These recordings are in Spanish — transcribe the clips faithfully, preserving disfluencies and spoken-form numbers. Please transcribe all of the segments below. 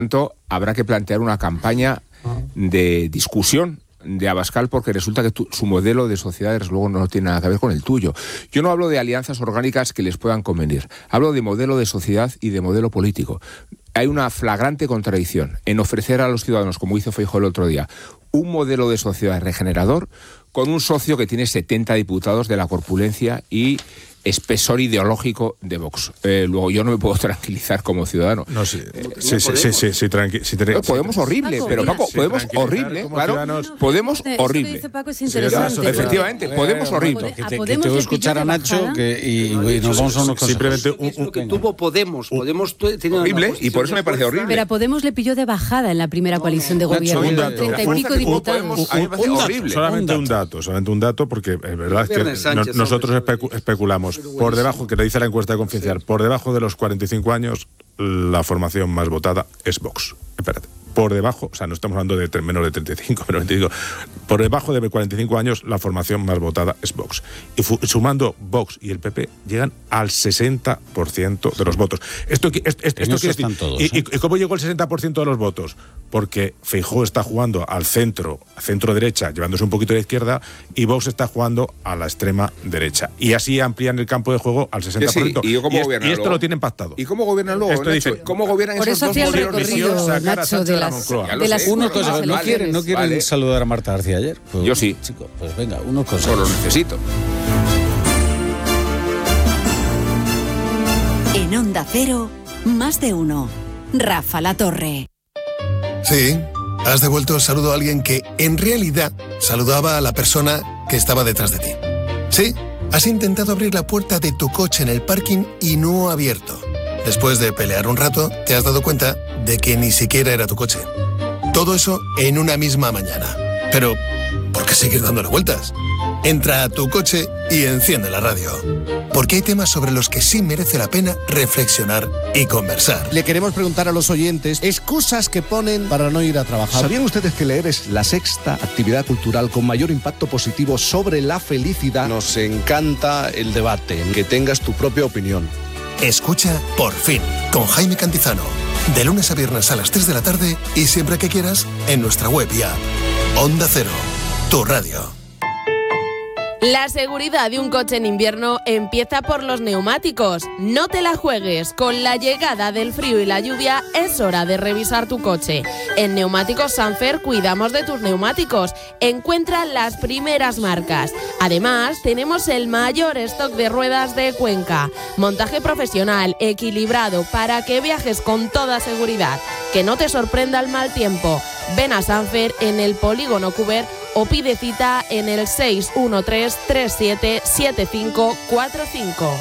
tanto, habrá que plantear una campaña de discusión de Abascal, porque resulta que tu, su modelo de sociedad, desde luego, no tiene nada que ver con el tuyo. Yo no hablo de alianzas orgánicas que les puedan convenir. Hablo de modelo de sociedad y de modelo político. Hay una flagrante contradicción en ofrecer a los ciudadanos, como hizo Feijóo el otro día, un modelo de sociedad regenerador con un socio que tiene setenta diputados de la corpulencia y espesor ideológico de Vox. Eh, luego yo no me puedo tranquilizar como ciudadano. No, sí, eh, sí, sí, sí, sí, sí, tranqui, sí, tranqui, podemos horrible, Paco, pero mira, Paco, sí, podemos horrible, claro, ciudadanos. podemos Eh, horrible. Eso que dice Paco es interesante. Sí, efectivamente, pero, podemos eh, horrible. Que te, que ¿Podemos te voy a le escuchar pilló a de Nacho bajada? que, y, y nos vamos a unos consejos. Simplemente un, Es lo que un, tuvo Podemos. Podemos tu- tiene una Horrible, y posición por eso de me parece fuerza. horrible. Pero a Podemos le pilló de bajada en la primera coalición de Nacho, gobierno. un con dato. treinta y Un- pico un- diputados. Podemos- a mí me parece un dato, horrible. Solamente Un un dato. dato, solamente un dato, porque es verdad que Viernes no- Sánchez, nosotros hombre, especu- especulamos. Por debajo, que le dice la encuesta de Confidencial, por debajo de los cuarenta y cinco años, la formación más votada es Vox. Espérate. Por debajo, o sea, no estamos hablando de tre- menos de treinta y cinco, menos de veinticinco, por debajo de cuarenta y cinco años, la formación más votada es Vox. Y fu- sumando Vox y el P P, llegan al sesenta por ciento de los votos. Esto, qui- esto, esto En eso quiere están decir, todos, ¿y, ¿eh? y- y cómo llegó el sesenta por ciento de los votos? Porque Feijóo está jugando al centro, centro derecha, llevándose un poquito de la izquierda, y Vox está jugando a la extrema derecha. Y así amplían el campo de juego al sesenta por ciento. Sí, sí, ¿y cómo es- gobiernan y esto luego? lo tienen pactado. ¿Y cómo gobiernan luego, Esto Nacho? dice- ¿Cómo gobiernan Por esos eso dos hacía el modelos? recorrido, Misión, sacar a Nacho, Sánchez de de la las, Moncloa. Ya lo de las sé, Una Bueno, cosa, últimas ¿no vale, quieren, no quieren vale. saludar a Marta García ayer? Pues, Yo sí. Chico, pues venga, unos Pues consejos. lo necesito. En Onda Cero, más de uno. Rafa La Torre. Sí, has devuelto el saludo a alguien que, en realidad, saludaba a la persona que estaba detrás de ti. Sí, has intentado abrir la puerta de tu coche en el parking y no ha abierto. Después de pelear un rato, te has dado cuenta de que ni siquiera era tu coche. Todo eso en una misma mañana. Pero, ¿por qué seguir dándole vueltas? Entra a tu coche y enciende la radio. Porque hay temas sobre los que sí merece la pena reflexionar y conversar. Le queremos preguntar a los oyentes excusas que ponen para no ir a trabajar. ¿Sabían ustedes que leer es la sexta actividad cultural con mayor impacto positivo sobre la felicidad? Nos encanta el debate, que tengas tu propia opinión. Escucha Por Fin, con Jaime Cantizano. De lunes a viernes a las tres de la tarde y siempre que quieras en nuestra web y app. Onda Cero, tu radio. La seguridad de un coche en invierno empieza por los neumáticos. No te la juegues. Con la llegada del frío y la lluvia es hora de revisar tu coche. En Neumáticos Sanfer cuidamos de tus neumáticos. Encuentra las primeras marcas. Además, tenemos el mayor stock de ruedas de Cuenca. Montaje profesional, equilibrado, para que viajes con toda seguridad. Que no te sorprenda el mal tiempo. Ven a Sanfer en el Polígono Cuber o pide cita en el seis uno tres, tres siete, siete cinco cuatro cinco.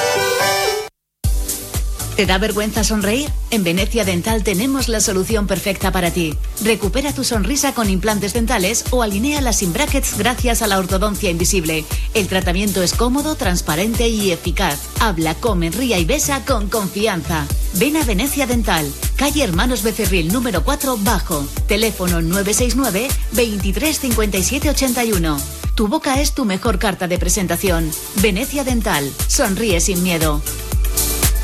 ¿Te da vergüenza sonreír? En Venecia Dental tenemos la solución perfecta para ti. Recupera tu sonrisa con implantes dentales o alinea sin brackets gracias a la ortodoncia invisible. El tratamiento es cómodo, transparente y eficaz. Habla, come, ría y besa con confianza. Ven a Venecia Dental, calle Hermanos Becerril número cuatro bajo. Teléfono nueve seis nueve, veintitrés cincuenta y siete ochenta y uno. Tu boca es tu mejor carta de presentación. Venecia Dental. Sonríe sin miedo.